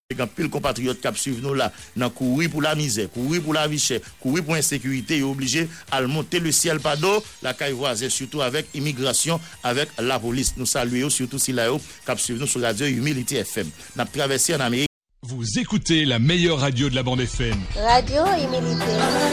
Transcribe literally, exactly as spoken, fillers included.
Quand pile compatriotes qui suivent nous là, dans courir pour la misère, courir pour la vie chère, courir pour l'insécurité, ils sont obligés à monter le ciel pas d'eau, la caille voisine, surtout avec immigration, avec la police. Nous saluons surtout si là qui suivent nous sur Radio Humility F M. Nous avons traversé en Amérique. Vous écoutez la meilleure radio de la bande F M. Radio Humilité.